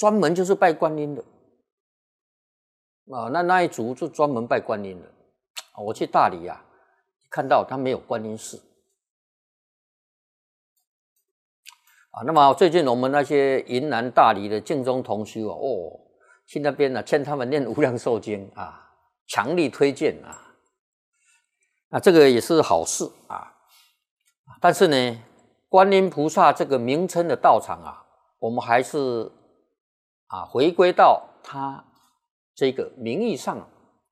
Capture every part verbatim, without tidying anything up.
专门就是拜观音的啊，那那一族就专门拜观音的。我去大理啊，看到他没有观音寺啊。那么最近我们那些云南大理的净宗同修啊，哦，去那边呢、啊，劝他们念无量寿经啊，强力推荐啊。那这个也是好事啊。但是呢，观音菩萨这个名称的道场啊，我们还是啊回归到它这个名义上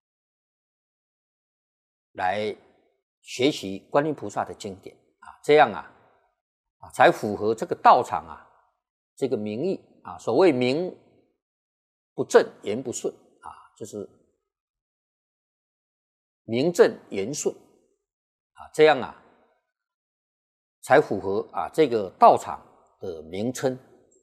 来学习观音菩萨的经典啊，这样啊啊才符合这个道场啊这个名义啊。所谓名不正言不顺啊，就是名正言顺啊，这样啊才符合啊这个道场的名称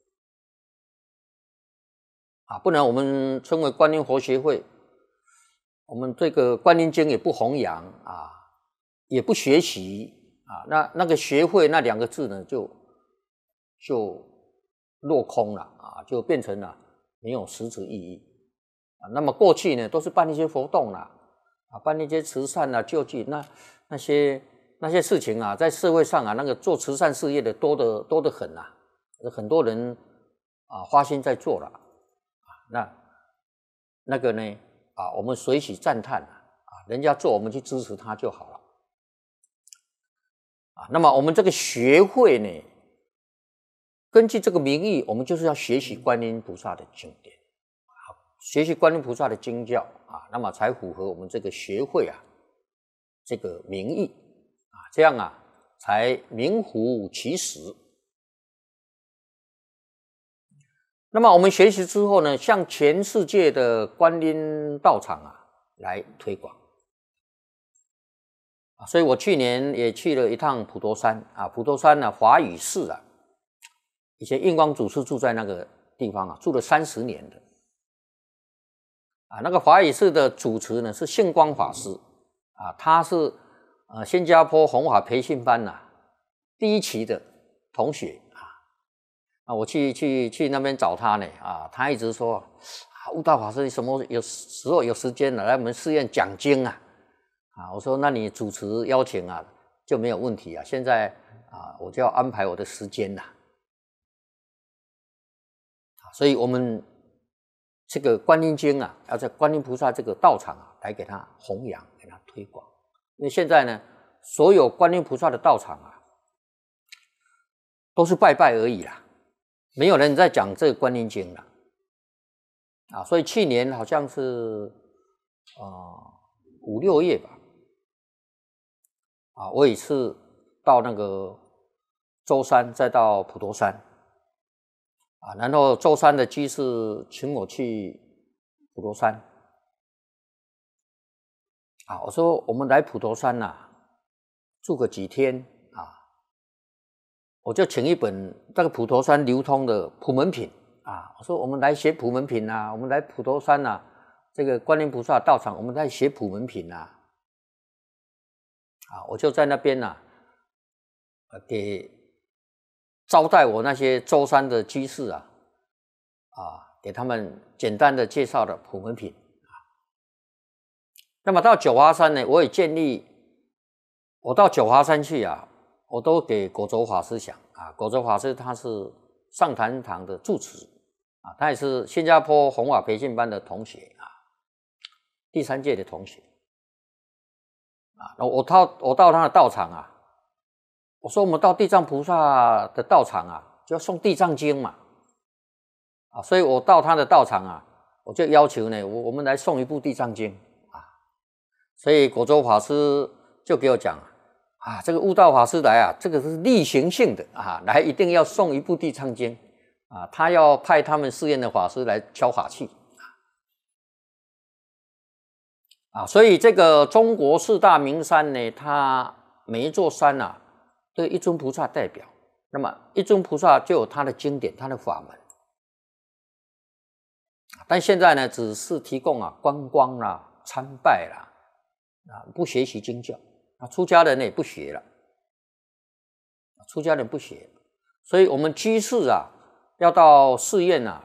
啊，不然我们称为观音佛学会，我们这个观音经也不弘扬啊，也不学习啊，那那个学会那两个字呢，就就落空了啊，就变成了没有实质意义啊。那么过去呢，都是办一些活动啦，啊，办一些慈善啊、救济，那那些那些事情啊，在社会上啊，那个做慈善事业的多的多得很啊，很多人啊花心在做了。那那个呢啊，我们随喜赞叹啊，人家做我们去支持他就好了啊。那么我们这个学会呢，根据这个名义，我们就是要学习观音菩萨的经典，学习观音菩萨的经教啊，那么才符合我们这个学会啊这个名义啊，这样啊才名副其实。那么我们学习之后呢，向全世界的观音道场啊来推广啊，所以我去年也去了一趟普陀山啊，普陀山呢、啊、华语寺啊，以前印光祖师住在那个地方啊，住了三十年的啊，那个华语寺的主持呢是性光法师啊，他是呃新加坡弘法培训班呐、啊、第一期的同学。啊，我去去去那边找他呢，啊，他一直说，啊，悟道法师什么有时候有时间了来我们寺院讲经啊，啊，我说那你主持邀请啊就没有问题啊，现在啊我就要安排我的时间啦，啊，所以我们这个观音经啊，要在观音菩萨这个道场啊来给他弘扬，给他推广，因为现在呢，所有观音菩萨的道场啊都是拜拜而已啦。没有人在讲这个观音经了啊，所以去年好像是呃五六月吧，啊，我也是到那个舟山，再到普陀山啊，然后舟山的居士请我去普陀山啊，我说我们来普陀山呐、啊，住个几天啊。我就请一本这个普陀山流通的普门品啊，我说我们来学普门品啊，我们来普陀山啊，这个观音菩萨道场，我们来学普门品啊，啊，我就在那边呢、啊，给招待我那些舟山的居士啊，啊，给他们简单的介绍了普门品啊。那么到九华山呢，我也建议我到九华山去啊。我都给果洲法师讲啊，果洲法师他是上坛堂的住持啊，他也是新加坡弘法培训班的同学啊，第三届的同学啊。我到我到他的道场啊，我说我们到地藏菩萨的道场啊，就要诵地藏经嘛啊，所以我到他的道场啊，我就要求呢，我我们来诵一部地藏经啊，所以果洲法师就给我讲。啊，这个悟道法师来啊，这个是例行性的啊，来一定要诵一部地藏经啊，他要派他们寺院的法师来敲法器啊，所以这个中国四大名山呢，它每一座山啊，都有一尊菩萨代表，那么一尊菩萨就有他的经典、他的法门，但现在呢，只是提供啊观光啦、参拜啦，啊，不学习经教。啊，出家人呢也不学了，出家人不学，所以我们居士啊，要到寺院啊